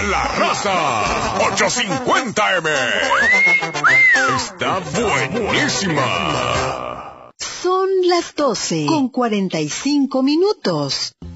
La Raza 850M. Está buenísima. Son las 12:45.